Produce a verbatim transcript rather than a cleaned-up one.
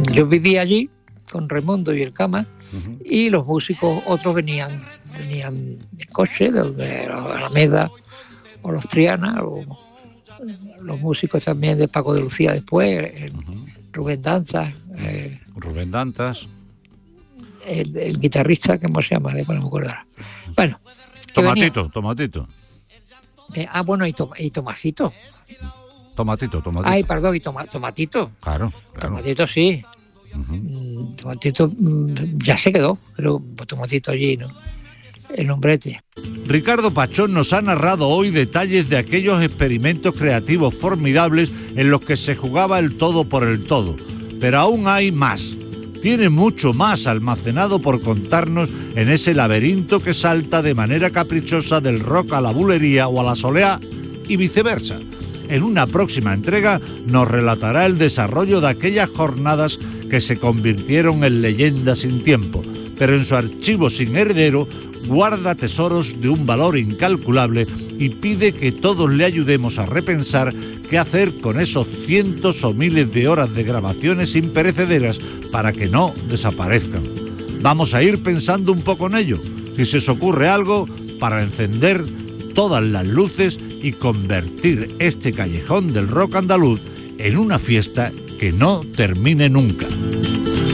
yo vivía allí con Raimundo y el Cama, Uh-huh. y los músicos, otros venían, venían en coche, de la Alameda o los Triana, o los músicos también de Paco de Lucía después, el, Uh-huh. Rubén Danzas, eh, Rubén Dantas. el, el guitarrista, ¿cómo se llama? Después no me acuerdo. Bueno, que Tomatito, venía, tomatito. eh, ah, bueno, y, to, y Tomasito. Tomatito, tomatito. Ay, perdón, y toma, Tomatito. Claro, claro. Tomatito sí. Uh-huh. Mm, Tomatito mm, ya se quedó, pero Tomatito allí, ¿no? El nombrete. Ricardo Pachón nos ha narrado hoy detalles de aquellos experimentos creativos formidables en los que se jugaba el todo por el todo. Pero aún hay más. Tiene mucho más almacenado por contarnos en ese laberinto que salta de manera caprichosa del rock a la bulería o a la soleá y viceversa. En una próxima entrega nos relatará el desarrollo de aquellas jornadas que se convirtieron en leyendas sin tiempo, pero en su archivo sin heredero guarda tesoros de un valor incalculable y pide que todos le ayudemos a repensar qué hacer con esos cientos o miles de horas de grabaciones imperecederas para que no desaparezcan. Vamos a ir pensando un poco en ello, si se os ocurre algo, para encender todas las luces y convertir este callejón del rock andaluz en una fiesta que no termine nunca.